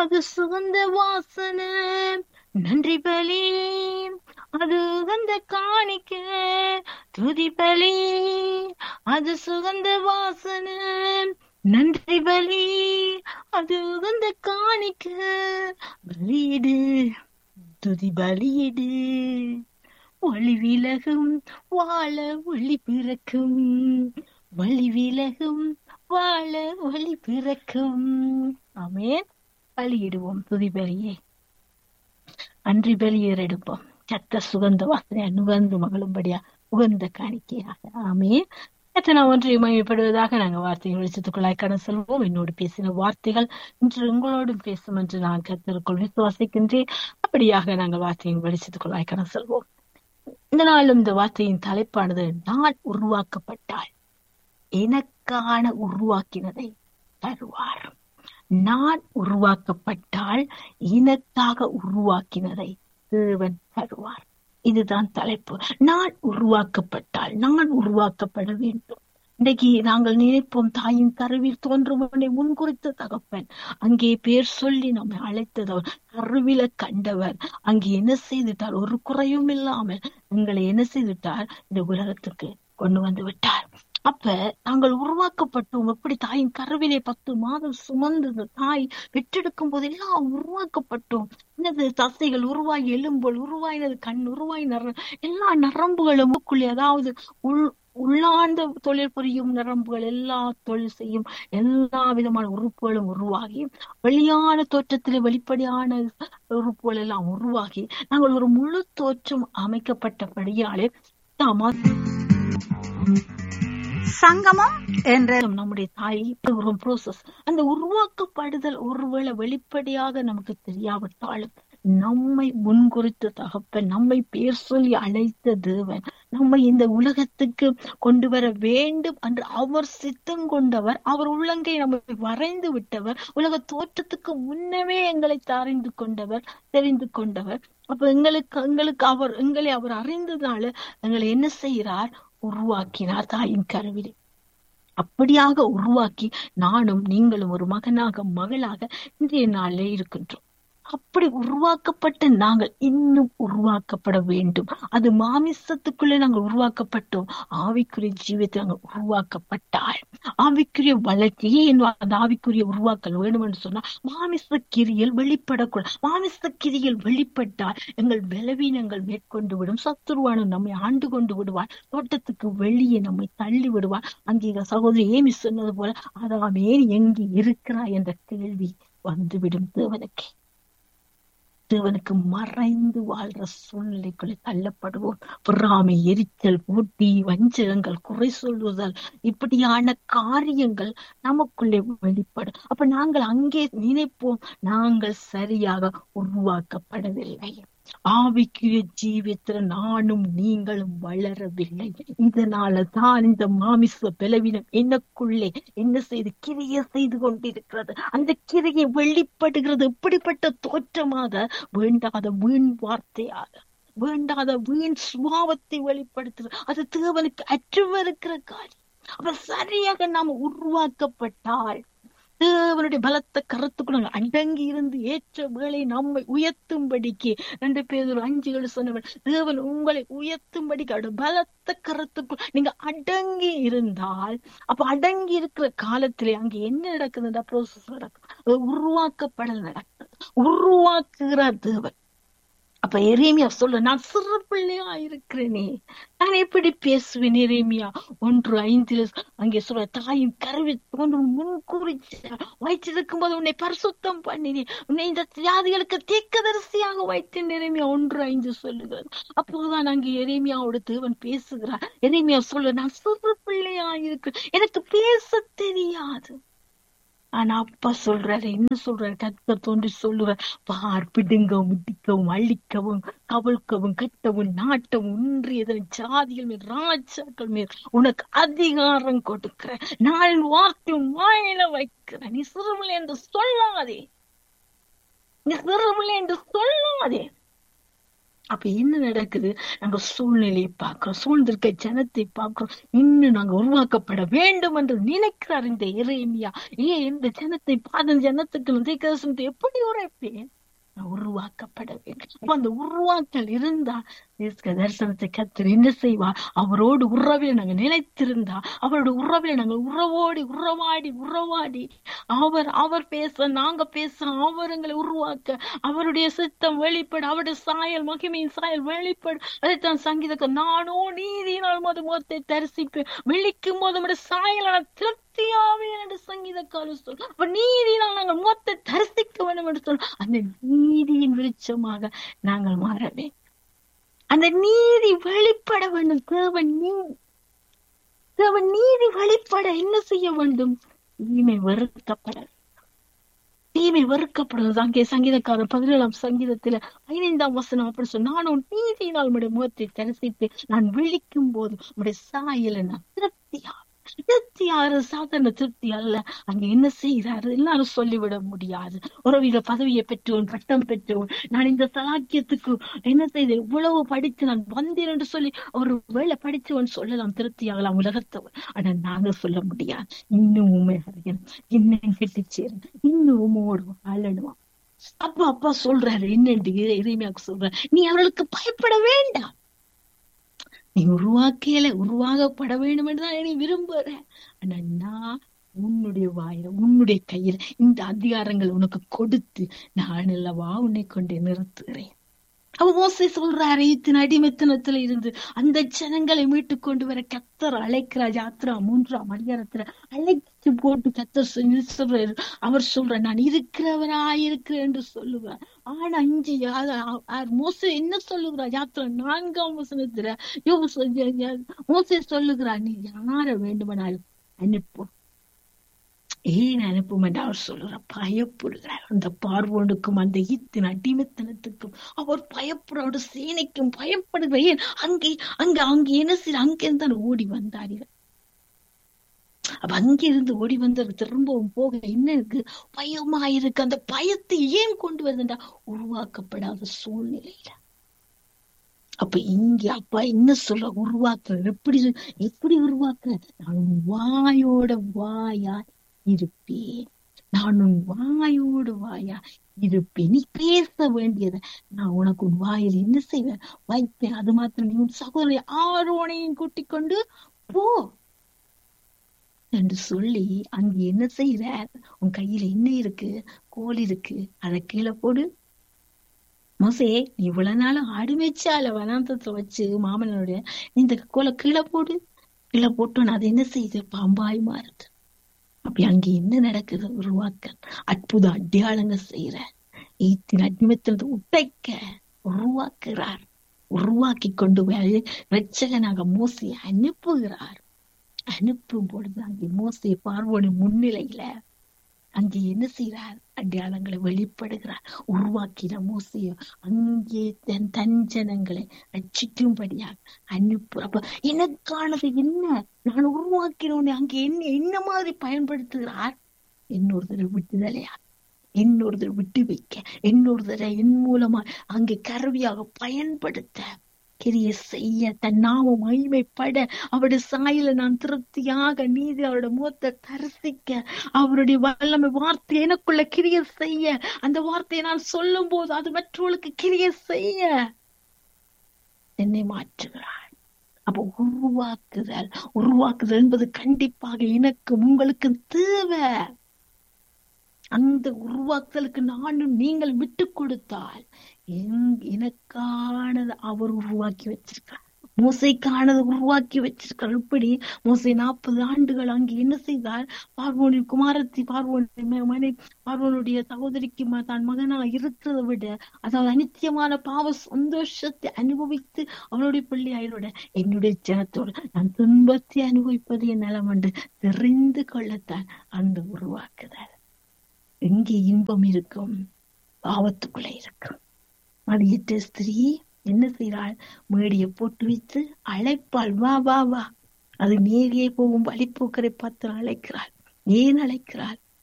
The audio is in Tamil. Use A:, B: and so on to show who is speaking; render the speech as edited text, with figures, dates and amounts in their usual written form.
A: அது சுகந்த வாசனை. நன்றி பலி, அது உகந்த காணிக்க. துதி பலி, அது சுகந்த வாசனை. நன்றி பலி, அது உகந்த காணிக்க. பலியிடு, துதி பலியிடு. ஒளி விலகும், வாழ ஒளி பிறக்கும். வழி விலகும், வாழ ஒளி பிறக்கும். ஆமென். பலியிடுவோம் துதி பலியை. அன்றி பலியர் எடுப்போம். சத்த சுகந்த வாசனை நுகர்ந்து மகளும்படியா உகந்த காணிக்கையாக. ஆமென். எத்தனை ஒன்றை மையப்படுவதாக நாங்கள் வார்த்தையை வெளிச்சத்துக்குள்ளாய் கடந்து செல்வோம். என்னோடு பேசின வார்த்தைகள் இன்று உங்களோடும் பேசும் என்று நான் கர்த்தருக்குள் விசுவாசிக்கின்றேன். அப்படியாக நாங்கள் வார்த்தையின் வெளிச்சத்துக்குள்ளாய் கடந்து செல்வோம். இந்த நாளும் இந்த வார்த்தையின் தலைப்பானது, நான் உருவாக்கப்பட்டால் எனக்கான உருவாக்கினதை தருவார். நான் உருவாக்கப்பட்டால் எனக்காக உருவாக்கினதை தேவன் தருவார். இதுதான் தலைப்பு. நான் உருவாக்கப்பட்டால், நான் உருவாக்கப்பட வேண்டும். இன்றைக்கு நாங்கள் நினைப்போம், தாயின் கருவில் தோன்றுவனை முன்குறித்த தகப்பன், அங்கே பேர் சொல்லி நம்மை அழைத்தவர், கருவில கண்டவர், அங்கே என்ன செய்துட்டார்? ஒரு குறையும் இல்லாமல் எங்களை என்ன செய்துட்டார்? இந்த உலகத்துக்கு கொண்டு வந்து விட்டார். அப்ப நாங்கள் உருவாக்கப்பட்டோம். எப்படி? தாயின் கருவிலே 10 மாதம் சுமந்து தாய் பெற்றெடுக்கும் போது எல்லாம் உருவாக்கப்பட்டோம். என்னது? தசைகள் உருவாகி, எலும்புகள் உருவாயினது, கண் உருவாய், எல்லா நரம்புகளும் அதாவது உள்ளார்ந்த தொழில் புரியும் நரம்புகள், எல்லா தொழில் செய்யும் எல்லா விதமான உறுப்புகளும் உருவாகி, வெளியான தோற்றத்திலே வெளிப்படையான உறுப்புகள் எல்லாம் உருவாகி, நாங்கள் ஒரு முழு தோற்றம் அமைக்கப்பட்டபடியாலே
B: சங்கமம் என்ற
A: நம்முடைய தாய் ஒரு ப்ரோசஸ். அந்த உருவாக்கப்படுதல் ஒருவேளை வெளிப்படையாக நமக்கு தெரியாவிட்டாலும், நம்மை முன்குறித்த தகப்பன், நம்மை பேர் சொல்லி அழைத்த தேவன், நம்மை இந்த உலகத்துக்கு கொண்டு வர வேண்டும் என்று அவர் சித்தம் கொண்டவர். அவர் உள்ளங்கை நம்மை வரைந்து விட்டவர். உலக தோற்றத்துக்கு முன்னமே எங்களை தெரிந்து கொண்டவர். அப்ப எங்களை அவர் அறிந்ததுனால எங்களை என்ன செய்கிறார்? உருவாக்கினார் தாயின் கருவிலே. அப்படியாக உருவாக்கி நானும் நீங்களும் ஒரு மகனாக மகளாக இன்றைய நாளிலே இருக்கின்றோம். அப்படி உருவாக்கப்பட்ட நாங்கள் இன்னும் உருவாக்கப்பட வேண்டும். அது மாமிசத்துக்குள்ளே நாங்கள் உருவாக்கப்பட்டோம். ஆவிக்குரிய ஜீவியத்தை நாங்கள் உருவாக்கப்பட்டால், ஆவிக்குரிய வளர்ச்சியே அந்த ஆவிக்குரிய உருவாக்கல் வேண்டும் என்று சொன்னா மாமிச கிரியில் வெளிப்படக்கூடாது. மாமிச கிரியில் வெளிப்பட்டால் எங்கள் பலவீனங்கள் மேற்கொண்டு விடும். சத்துருவான நம்மை ஆண்டு கொண்டு விடுவான். தோட்டத்துக்கு வெளியே நம்மை தள்ளி விடுவான். அங்கே சகோதரி ஏமி சொன்னது போல, அதாமே எங்கே இருக்கிறாய் என்ற கேள்வி வந்துவிடும். தேவனுக்கு மறைந்து வாழ்ற சூழ்நிலைக்குள்ளே தள்ளப்படுவோம். பொறாமை, எரிச்சல், போட்டி, வஞ்சகங்கள், குறை சொல்லுதல், இப்படியான காரியங்கள் நமக்குள்ளே வெளிப்படும். அப்ப நாங்கள் அங்கே நினைப்போம், நாங்கள் சரியாக உருவாக்கப்படவில்லை. ஆவிக்குரிய ஜீவியத்துல நானும் நீங்களும் வளரவில்லை. இதனால தான் இந்த மாமிச பலவீனம் எனக்குள்ளே என்ன செய்து கிரியை செய்து கொண்டிருக்கிறது. அந்த கிரியை வெளிப்படுகிறது எப்படிப்பட்ட தோற்றமாக? வேண்டாத வீண் வார்த்தையாக, வேண்டாத வீண் சுபாவத்தை வெளிப்படுத்துகிறது. அது தேவனுக்கு அற்றுவருக்கிற காரியம். அப்ப சரியாக நாம் உருவாக்கப்பட்டால் தேவனுடைய பலத்த கருத்துக்குள்ள அடங்கி இருந்து ஏற்ற வேளை நம்மை உயர்த்தும்படிக்கு 2 பேர் 5 சொன்னவன், தேவன் உங்களை உயர்த்தும்படிக்கு பலத்த கருத்துக்குள் நீங்க அடங்கி இருந்தால், அப்ப அடங்கி இருக்கிற காலத்திலே அங்க என்ன நடக்குதுன்ற ப்ரோசஸ் நடக்கும். உருவாக்கப்படல் நடக்குது. உருவாக்குகிற தேவன். அப்ப எரேமியா சொல்ல, நான் சிறு பிள்ளையா இருக்கிறேனே, நான் எப்படி பேசுவேன்? எரேமியா 1:5 அங்கே சொல்ற, தாயின் கருவில் தோன்றும் முன்குறிச்ச வயிற்றிருக்கும் போது உன்னை பரிசுத்தம் பண்ணினேன், உன்னை இந்த ஜாதிகளுக்கு தீர்க்கதரிசியாக வைத்தேன். எரேமியா 1:5 சொல்லுகிறது. அப்போதான் அங்கே எரேமியாவோட தேவன் பேசுகிறார். எரேமியா சொல்ல, நான் சிறு பிள்ளையா இருக்கிறேன், எனக்கு பேச தெரியாது. ஆனா அப்பா சொல்றாரு, என்ன சொல்றாரு? கர்த்தர் தோன்றி சொல்லுவார், பார், பிடுங்கவும், இடிக்கவும், அழிக்கவும், கவிழ்க்கவும், கட்டவும், நாட்டவும், ஒன்றியதன் ஜாதிகள் மேல், ராஜாக்கள் மேல் உனக்கு அதிகாரம் கொடுக்கிறேன். நான் வார்த்தை வாயில வைக்கிறேன். நீ சிறுபிள்ளை என்று சொல்லாதே, நீ சிறுபிள்ளை என்று சொல்லாதே. அப்ப என்ன நடக்குது? நாங்க சூழ்நிலையை பார்க்கிறோம், சூழ்ந்திருக்க ஜனத்தை பார்க்கிறோம். இன்னும் நாங்க உருவாக்கப்பட வேண்டும் என்று நினைக்கிறார் இந்த எரேமியா. ஏன் இந்த ஜனத்தை பாதம் ஜனத்துக்கு எப்படி உரைப்பேன்? நான் உருவாக்கப்பட வேண்டும். அப்ப அந்த உருவாக்கல் இருந்தா தரிசனத்தை கத்தர் என்ன செய்வா? அவரோடு உறவில் நாங்க நிலைத்திருந்தா, அவரோட உறவில் நாங்கள் உறவாடி அவர் பேச நாங்க பேச, அவர் எங்களை உருவாக்க, அவருடைய சித்தம் வெளிப்பட, அவருடைய சாயல் மகிமையின் சாயல் வெளிப்பட. அதைத்தான் சங்கீதம், நானோ நீதியினால் முகத்தை தரிசிப்பேன், விழிக்கும் போது நம்முடைய சாயலான திருப்தியாவே என்று சங்கீதக்காரர் சொல். அப்ப நீதியினால் நாங்கள் முகத்தை தரிசிக்க வேண்டும் என்று சொல். அந்த நீதியின் வெளிச்சமாக நாங்கள் மாறவே, அந்த நீதி வெளிப்பட வேண்டும். தேவன் நீதி வெளிப்பட என்ன செய்ய வேண்டும்? தீமை வெறுக்கப்படுவது. அங்கே சங்கீதக்காரர் 17ஆம் சங்கீதத்துல 15ஆம் வசனம் அப்படி சொன்ன, நானும் நீதியினால் உடைய முகத்தை தரிசித்து நான் விழிக்கும் போது உடைய சாயல நான் திருப்தியாரு. சாதாரண திருப்தி அல்ல. அங்க என்ன செய்யறாரு எல்லாரும் சொல்லிவிட முடியாது. உறவில பதவியை பெற்றவன், பட்டம் பெற்றவன், நான் இந்த சலாக்கியத்துக்கு என்ன செய்த, இவ்வளவு படித்து நான் வந்தேன் என்று சொல்லி ஒரு வேளை படிச்சவன் சொல்லலாம், திருப்தியாகலாம் உலகத்தவன். ஆனா நாங்க சொல்ல முடியாது. இன்னும் உண்மை அறியணும், இன்னும் கெட்டிச்சேரும், இன்னும் உமோடு வாழணுமா. அப்பா சொல்றாரு என்னண்டு எரேமியாவுக்கு சொல்றாரு, நீ அவர்களுக்கு பயப்பட வேண்டாம். நீ உருவாகப்பட வேண்டும் என்றுதான் நீ விரும்புற. ஆனா நான் உன்னுடைய வாயில, உன்னுடைய கையில இந்த அதிகாரங்கள் உனக்கு கொடுத்து நான் அல்லவா உன்னை கொண்டு நிறுத்துகிறேன். அவ மோசே சொல்றாரு, இத்தனை அடிமைத்தனத்துல இருந்து அந்த ஜனங்களை மீட்டு கொண்டு வர கத்தர் அழைக்கிறார். யாத்ரா 3ஆம் அதிகாரத்துல அழைச்சு போட்டு கத்தர் சொல்றாரு. அவர் சொல்ற, நான் இருக்கிறவராயிருக்கிறேன் என்று சொல்லுவார். ஆனா இஞ்சி மோசே என்ன சொல்லுகிறார்? யாத்ரா 4ஆம் வசனத்துல மோசே சொல்லுகிறார், நீ யார வேண்டுமானாலும் அனுப்பு. ஏன் அனுப்பும் என்று அவர் சொல்லுற, பயப்படுகிறார். அந்த பார்வோனுக்கும் அந்த ஈத்தின் அடிமைத்தனத்துக்கும் அவர் பயப்படுற, சேனைக்கும் பயப்படுகிறார். ஏன் அங்கே என்ன செய்ய, அங்கிருந்து ஓடி வந்தார்கள். அப்ப அங்கிருந்து ஓடி வந்தவர் திரும்பவும் போக என்ன இருக்கு? பயமா இருக்கு. அந்த பயத்தை ஏன் கொண்டு வருதுண்டா? உருவாக்கப்படாத சூழ்நிலையில. அப்ப இங்க அப்பா என்ன சொல்ல, உருவாக்குற எப்படி உருவாக்குற? நான் வாயோட வாயா இருப்பேன், நான் உன் வாயோடு வாயா இருப்பேன். நீ பேச வேண்டியதை நான் உனக்கு உன் வாயில் என்ன செய்வேன்? வைப்பேன். அது மாத்திரம் நீ உன் சகோதரி ஆரோனையும் கூட்டிக் கொண்டு போ என்று சொல்லி அங்க என்ன செய்யற? உன் கையில என்ன இருக்கு? கோல் இருக்கு, அதை கீழே போடு. மோசே, நீ இவ்வளவு நாளும் ஆடு மேய்ச்சால வனாந்தத்துல வச்சு மாமனோட, இந்த கோலை கீழே போடு. கீழே போட்டோன்னு அது என்ன செய்யுது? பாம்பாய் மாறுது. அப்படி அங்க என்ன நடக்குது? உருவாக்க அற்புத அடையாளங்க செய்யற, ஈத்தின் அடிமைத்திலிருந்து உடைக்க உருவாக்குறார். உருவாக்கி கொண்டு போய் ரட்சகனாக மோசையை அனுப்புகிறார். அனுப்பும் பொழுது அங்கே மோசே பார்வோட முன்னிலையில அங்கே என்ன செய்யறார்? அடையாளங்களை வெளிப்படுகிறார். உருவாக்கின மோசைய அங்கே தன் ஜனங்களை ரட்சிக்கும்படியாக அனுப்பு. அப்ப எனக்கானது என்ன? நான் உருவாக்கினோன்னு அங்கே என்ன மாதிரி பயன்படுத்துகிறார்? இன்னொருத்தரை விட்டுதலையா, இன்னொருத்தரை விட்டு வைக்க, இன்னொருத்தரை என் மூலமா அங்கே கருவியாக பயன்படுத்த, கிரிய செய்ய, தன் நாமம் மகிமைப்பட, அவருடைய சாயல நான் திருப்தியாக நீதி அவருடைய முகத்தை தரிசிக்க, அவருடைய வல்லமை வார்த்தை எனக்குள்ள கிரிய செய்ய, அந்த வார்த்தையை நான் சொல்லும் போது அது மற்றவர்களுக்கு கிரிய செய்ய என்னை மாற்றுகிறார். அப்ப உருவாக்குதல் என்பது கண்டிப்பாக எனக்கு உங்களுக்கு தேவை. அந்த உருவாக்குதலுக்கு நானும் நீங்கள் விட்டு கொடுத்தால் எனக்கானது அவர் உருவாக்கி வச்சிருக்கார். மோசைக்கானது உருவாக்கி வச்சிருக்கார். இப்படி மோசை 40 ஆண்டுகள் அங்கே என்ன செய்தார்? பார்வோனின் குமாரத்தி, பார்வோனுடைய சகோதரிக்கு தான் மகனாக இருக்கிறத விட, அதாவது அனித்தியமான பாவ சந்தோஷத்தை அனுபவித்து அவனுடைய பிள்ளையோட, என்னுடைய ஜனத்தோடு நான் துன்பத்தை அனுபவிப்பது என் நலம் என்று தெரிந்து கொள்ளத்தான் அந்த உருவாக்குதல். எங்கே இன்பம் இருக்கும்? பாவத்துக்குள்ள இருக்கும். மடியிட்ட ஸ்திரீ என்ன செய்கிறாள்? மேடியை போட்டு வைத்து அழைப்பாள், வா. அது நேரியே போகும் வழிப்போக்கரை பார்த்து அழைக்கிறாள். ஏன் அழைக்கிறாள்?